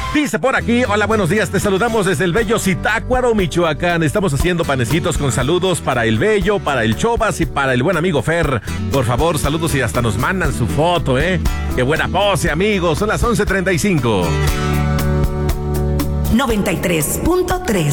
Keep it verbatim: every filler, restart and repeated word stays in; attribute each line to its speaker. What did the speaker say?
Speaker 1: Dice por aquí, hola, buenos días, te saludamos desde el bello Zitácuaro, Michoacán. Estamos haciendo panecitos con saludos para el bello, para el Chobas y para el buen amigo Fer. Por favor, saludos y hasta nos mandan su foto, ¿eh? Qué buena pose, amigos. Son las once treinta y cinco.
Speaker 2: noventa y tres punto tres.